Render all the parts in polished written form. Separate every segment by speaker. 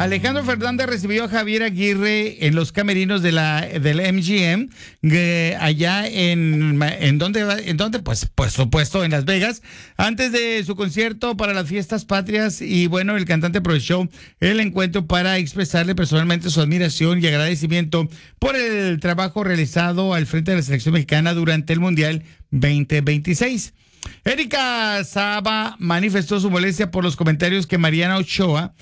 Speaker 1: Alejandro Fernández recibió a Javier Aguirre en los camerinos del MGM, allá en donde, pues, por supuesto, en Las Vegas, antes de su concierto para las fiestas patrias. Y bueno, el cantante aprovechó el encuentro para expresarle personalmente su admiración y agradecimiento por el trabajo realizado al frente de la selección mexicana durante el Mundial 2026. Erika Saba manifestó su molestia por los comentarios que Mariana Ochoa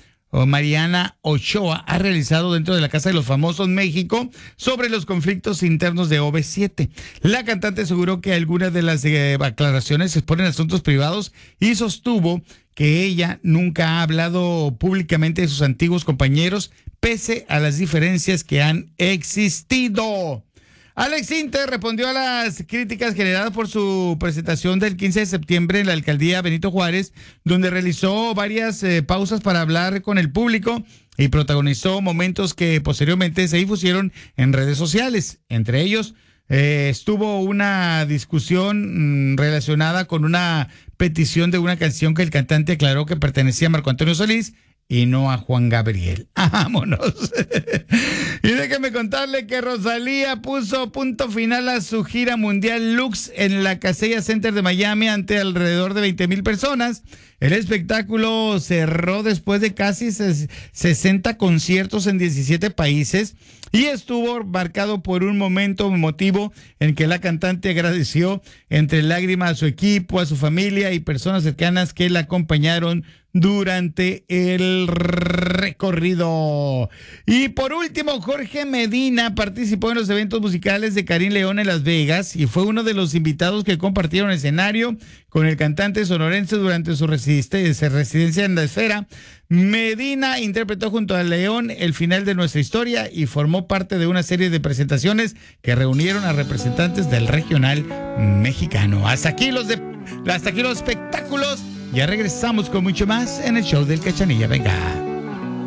Speaker 1: ha realizado dentro de la Casa de los Famosos México sobre los conflictos internos de OV7. La cantante aseguró que algunas de las aclaraciones exponen asuntos privados y sostuvo que ella nunca ha hablado públicamente de sus antiguos compañeros, pese a las diferencias que han existido. Alex Sintek respondió a las críticas generadas por su presentación del 15 de septiembre en la alcaldía Benito Juárez, donde realizó varias pausas para hablar con el público y protagonizó momentos que posteriormente se difusieron en redes sociales. Entre ellos estuvo una discusión relacionada con una petición de una canción que el cantante aclaró que pertenecía a Marco Antonio Solís y no a Juan Gabriel. ¡Vámonos! Y déjeme contarle que Rosalía puso punto final a su gira mundial Lux en la Casella Center de Miami ante alrededor de 20,000 personas. El espectáculo cerró después de casi 60 conciertos en 17 países y estuvo marcado por un momento emotivo en que la cantante agradeció entre lágrimas a su equipo, a su familia y personas cercanas que la acompañaron durante el recorrido. Y por último, Jorge Medina participó en los eventos musicales de Karim León en Las Vegas y fue uno de los invitados que compartieron escenario con el cantante sonorense durante su residencia en la esfera. Medina interpretó junto a León El final de nuestra historia y formó parte de una serie de presentaciones que reunieron a representantes del regional mexicano. Hasta aquí los espectáculos. Ya regresamos con mucho más en el show del Cachanilla. Venga.